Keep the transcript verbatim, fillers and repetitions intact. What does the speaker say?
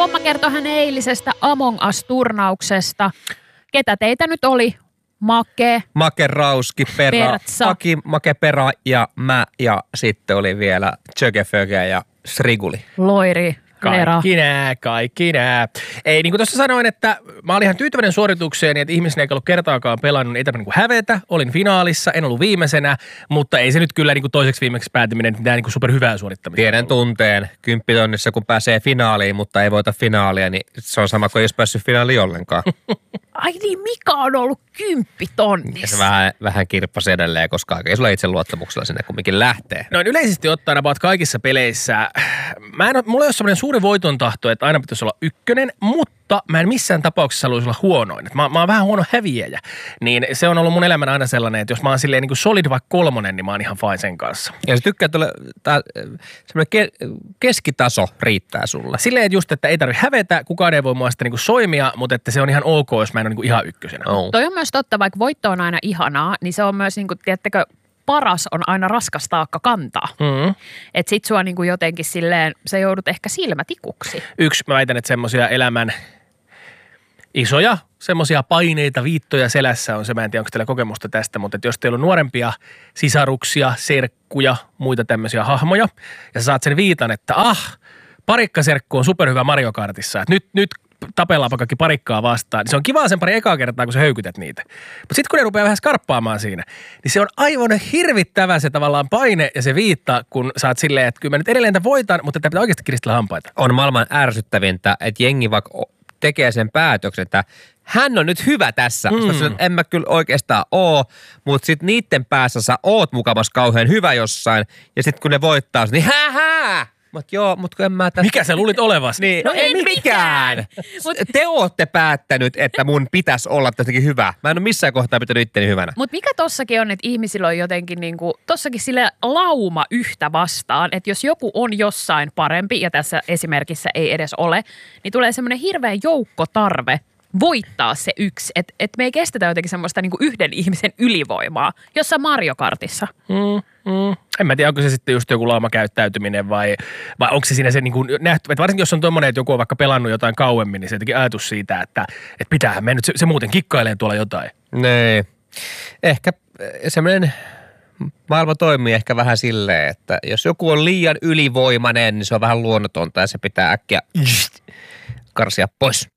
Pomma kertoi hänen eilisestä Among Us-turnauksesta. Ketä teitä nyt oli? Make. Make, Rauski, Pera, Pertsa. Aki, Make, Pera ja mä ja sitten oli vielä Tjökeföge ja Sriguli. Loiri. Lera. Kaikki nää, kaikki nää. Ei, niin kuin tuossa sanoin, että mä olin ihan tyytyväinen suoritukseen, että ihmisen ei ollut kertaakaan pelannut, niin ei tarvitse niin hävetä. Olin finaalissa, en ollut viimeisenä, mutta ei se nyt kyllä niin kuin toiseksi viimeksi päätyminen mitään niin kuin superhyvää suorittamista. Tiedän tunteen kymppitonnissa, kun pääsee finaaliin, mutta ei voita finaalia, niin se on sama kuin ei olisi päässyt finaaliin ollenkaan. Ai niin, Mika on ollut kymppitonnissa. Ja se vähän, vähän kirppasi edelleen, koska ei sulla itse luottamuksella sinne kumminkin lähtee. No yleisesti ottaen about kaikissa peleissä, mä en, mulla ei ole semmoinen suuri voiton tahto, että aina pitäisi olla ykkönen, mutta mä en missään tapauksessa haluaisi olla huonoin. Mä, mä oon vähän huono häviäjä, niin se on ollut mun elämän aina sellainen, että jos mä oon silleen niin kuin solid vaikka kolmonen, niin mä oon ihan fine sen kanssa. Ja sä tykkäät olla, tää, semmoinen ke, keskitaso riittää sulle. Silleen että just, että ei tarvitse hävetä, kukaan ei voi mua sitä niin kuin soimia, mutta että se on ihan ok, jos mä en ole niin kuin ihan ykkösenä. Oh. Toi on myös totta, vaikka voitto on aina ihanaa, niin se on myös, niin kuin, tiedättekö, paras on aina raskas taakka kantaa. Mm-hmm. Että sit sua niin kuin jotenkin silleen, sä joudut ehkä silmätikuksi. Yksi, mä väitän, että semmoisia elämän isoja, semmoisia paineita, viittoja selässä on se, mä en tiedä, onko teillä kokemusta tästä, mutta että jos teillä on nuorempia sisaruksia, serkkuja, muita tämmöisiä hahmoja, ja sä saat sen viitan, että ah, parikkaserkku on superhyvä Mario Kartissa, että nyt, nyt tapellaanpa kaikki parikkaa vastaan. Se on kivaa sen pari ekaa kertaa, kun sä höykytät niitä. Mutta sitten kun ne rupeaa vähän skarppaamaan siinä, niin se on aivan hirvittävä se tavallaan paine ja se viitta, kun sä oot silleen, että kyllä mä nyt edelleen voitan, mutta tämä pitää oikeasti kiristellä hampaita. On maailman ärsyttävintä, että jengi vaikka tekee sen päätöksen, että hän on nyt hyvä tässä. Mm. Sitten en mä kyllä oikeastaan oo, mutta sitten niiden päässä sä oot mukavasti kauhean hyvä jossain, ja sitten kun ne voittaa, niin hää hää! Mutta joo, mutta kun en mä... Tästä... Mikä sä luulit olevasi? Niin, No no ei en mikään. mikään. Mut... Te ootte päättänyt, että mun pitäisi olla tästäkin hyvä. Mä en ole missään kohtaa pitänyt itteni hyvänä. Mutta mikä tossakin on, että ihmisillä on jotenkin niinku, tossakin sille lauma yhtä vastaan, että jos joku on jossain parempi, ja tässä esimerkissä ei edes ole, niin tulee semmoinen hirveä joukkotarve voittaa se yksi. Että et me ei kestetä jotenkin semmoista niinku yhden ihmisen ylivoimaa, jossain Mario Kartissa. Mm, mm. En mä tiedä, onko se sitten just joku laumakäyttäytyminen vai, vai onko se siinä se niin kuin nähty, että varsinkin jos on tommoinen, että joku on vaikka pelannut jotain kauemmin, niin se jotenkin ajatus siitä, että, että pitäähän me nyt, se, se muuten kikkailee tuolla jotain. Nee. Ehkä semmoinen maailma toimii ehkä vähän silleen, että jos joku on liian ylivoimainen, niin se on vähän luonnotonta ja se pitää äkkiä karsia pois.